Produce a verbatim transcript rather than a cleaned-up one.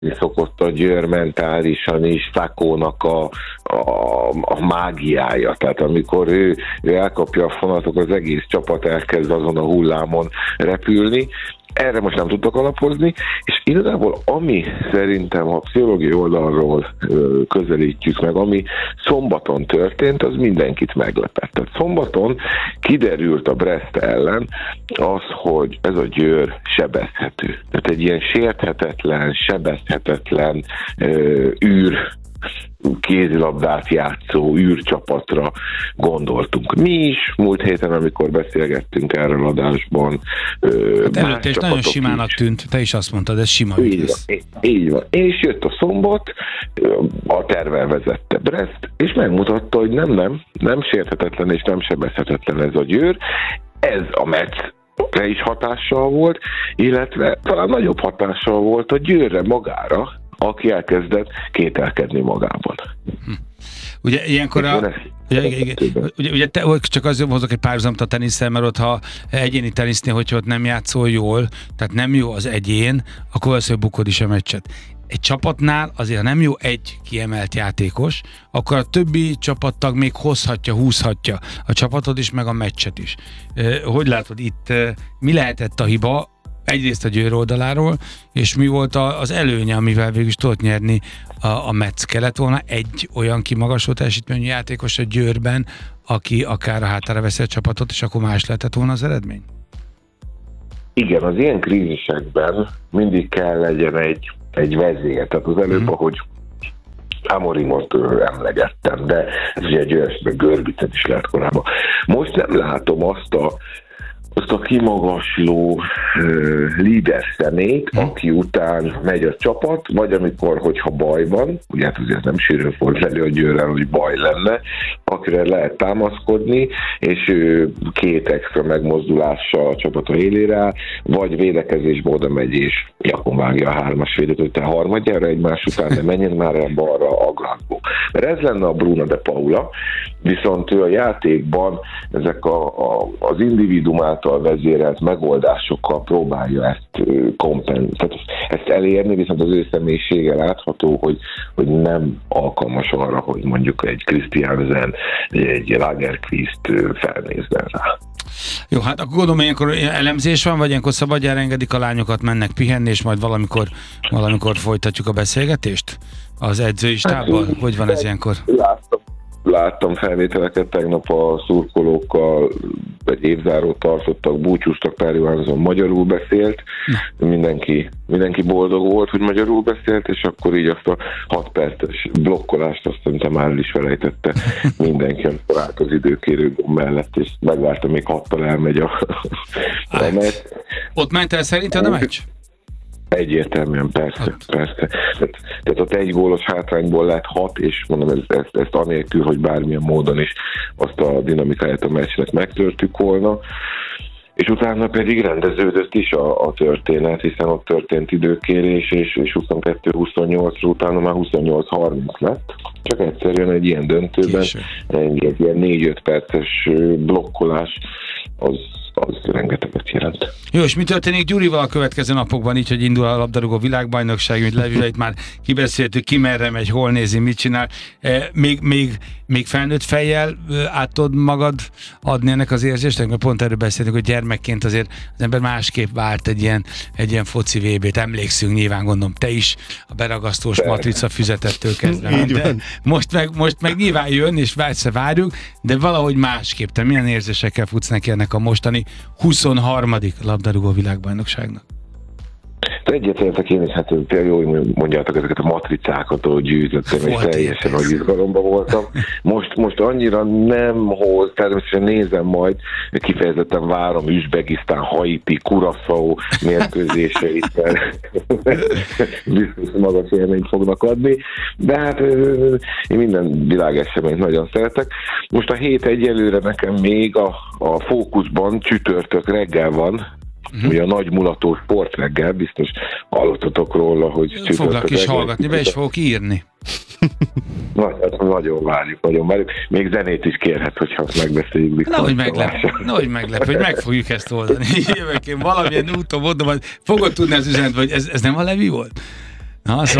szokott a Győr mentálisan is Szakónak a, a, a mágiája. Tehát amikor ő, ő elkapja a fonatok, az egész csapat elkezd azon a hullámon repülni. Erre most nem tudtak alapozni, és igazából ami szerintem a pszichológiai oldalról ö, közelítjük meg, ami szombaton történt, az mindenkit meglepett. Tehát szombaton kiderült a Brest ellen az, hogy ez a Győr sebezhető. Tehát egy ilyen sérthetetlen, sebezhetetlen ö, űr kézilabdát játszó űrcsapatra gondoltunk. Mi is múlt héten, amikor beszélgettünk erről adásban. Hát előtte is nagyon simának is tűnt, te is azt mondtad, ez sima ügy lesz. Így van, így van. És jött a szombat, a tervel vezette Brest, és megmutatta, hogy nem, nem, nem sérthetetlen és nem sebezhetetlen ez a Győr. Ez a meccsre is hatással volt, illetve talán nagyobb hatással volt a Győrre magára, aki elkezdett kételkedni magában. Hm. Ugye ilyenkor a, ugye, ugye, ugye te, csak azért hozok egy párhuzamot a tenisszel, mert ott ha egyéni tenisznél, hogyha ott nem játszol jól, tehát nem jó az egyén, akkor valószínűleg bukod is a meccset. Egy csapatnál azért, ha nem jó egy kiemelt játékos, akkor a többi csapattag még hozhatja, húzhatja a csapatot is, meg a meccset is. Hogy látod itt, mi lehetett a hiba? Egyrészt a Győr oldaláról, és mi volt az előnye, amivel végül is tudott nyerni a, a Metsz? Kellett volna egy olyan kimagasló teljesítményű játékos a Győrben, aki akár a hátára veszi a csapatot, és akkor más lehetett volna az eredmény? Igen, az ilyen krízisekben mindig kell legyen egy, egy vezér. Tehát az előbb, mm. ahogy Amorimot emlegettem, de ez ugye egy olyan Görbicet is lehet korábban. Most nem látom azt a azt a kimagasló uh, líder szemét, hmm. aki után megy a csapat, vagy amikor, hogyha baj van, ugye hát azért nem sűrűn fordul elő a Győrrel, hogy baj lenne, akire lehet támaszkodni, és ő két extra megmozdulással a csapata élére, vagy védekezésbe oda megy, és jakon vágja a hármas védőt, te harmadjára egymás után, de menjen már el balra a Glasgow. Mert ez lenne a Bruno de Paula, viszont ő a játékban ezek a, a, az individuum által vezérelt megoldásokkal próbálja ezt kompenzálni, ezt elérni, viszont az ő személyisége látható, hogy, hogy nem alkalmas arra, hogy mondjuk egy Christiansen, egy Lagerqvist felnézzen rá. Jó, hát akkor gondolom, ilyenkor elemzés van, vagy ilyenkor szabadjára engedik a lányokat, mennek pihenni, és majd valamikor, valamikor folytatjuk a beszélgetést az edzői stábbal? Hát, hogy van ez ilyenkor? Láttam. Láttam felvételeket tegnap a szurkolókkal, egy évzárót tartottak, búcsúztak, Pál Johansson magyarul beszélt, mindenki, mindenki boldog volt, hogy magyarul beszélt, és akkor így azt a hat perces blokkolást azt szerintem már is felejtette mindenki, amikor állt az időkérő mellett, és megvárta, még hattal elmegy a, a meccs. Ott ment el szerinted a meccs? Egyértelműen, persze, hat. persze. Tehát, tehát ott egy gólos hátrányból lett hat, és mondom, ezt, ezt, ezt anélkül, hogy bármilyen módon is azt a dinamikáját a meccsnek megtörtük volna. És utána pedig rendeződött is a, a történet, hiszen ott történt időkérés, és, és huszonkettő huszonnyolcra utána már huszonnyolc harminc lett. Csak egyszerűen egy ilyen döntőben egy, egy ilyen négy-öt perces blokkolás az az rengeteget jelent. Jó, és mi történik Gyurival a következő napokban, így, hogy indul a labdarúgó világbajnokság, mint Levileit már kibeszéltük, ki merre megy, hol nézi, mit csinál. Még, még, még felnőtt fejjel át tudod magad adni ennek az érzésnek, mert pont erről beszéltünk, hogy gyermekként azért az ember másképp várt egy ilyen, egy ilyen foci vé bét. Emlékszünk, nyilván gondolom, te is a beragasztós de. matrica füzetettől kezdve. De most meg, most meg nyilván jön, és vársz, várjuk, de valahogy másképp. Te milyen érzésekkel futsz neki ennek a mostani huszonharmadik labdarúgó világbajnokságnak? Egyetértek én is, hát például jól mondjátok ezeket a matricákat, ahogy gyűjtöttem, és teljesen nagy izgalomban voltam. Most, most annyira nem hoz, természetesen nézem majd, kifejezetten várom Üzbegisztán, Haiti, Curaçao mérkőzéseit, biztos magas élményt fognak adni, de hát én minden világeseményt nagyon szeretek. Most a hét egyelőre nekem még a, a fókuszban csütörtök reggel van, Uh-huh. Ugye a nagy mulató sportreggel, biztos hallottatok róla, hogy foglak is hallgatni, be is fogok írni. Nagy, nagyon várjuk, nagyon várjuk. Még zenét is kérhet, hogyha azt megbeszéljük. Nagy meglep, nagy meglep, hogy meg fogjuk ezt oldani. Jövök én valamilyen úton mondom, hogy fogod tudni az üzenet, hogy ez, ez nem a Levi volt? Na,